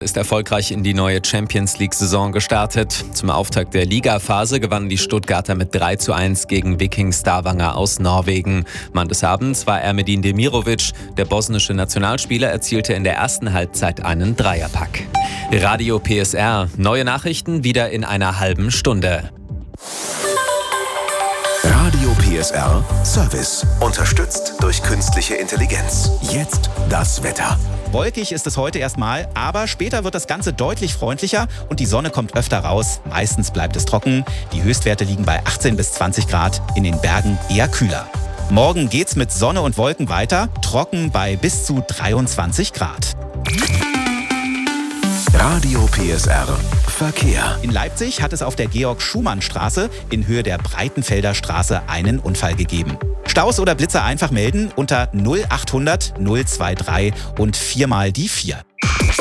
Ist erfolgreich in die neue Champions-League-Saison gestartet. Zum Auftakt der Ligaphase gewannen die Stuttgarter mit 3:1 gegen Viking Stavanger aus Norwegen. Mann des Abends war Ermedin Demirovic. Der bosnische Nationalspieler erzielte in der ersten Halbzeit einen Dreierpack. Radio PSR. Neue Nachrichten wieder in einer halben Stunde. Radio PSR Service. Unterstützt durch künstliche Intelligenz. Jetzt das Wetter. Wolkig ist es heute erstmal, aber später wird das Ganze deutlich freundlicher und die Sonne kommt öfter raus. Meistens bleibt es trocken. Die Höchstwerte liegen bei 18 bis 20 Grad, in den Bergen eher kühler. Morgen geht's mit Sonne und Wolken weiter, trocken bei bis zu 23 Grad. Radio PSR Verkehr. In Leipzig hat es auf der Georg-Schumann-Straße in Höhe der Breitenfelder Straße einen Unfall gegeben. Staus oder Blitzer einfach melden unter 0800 023 und 4 mal die 4.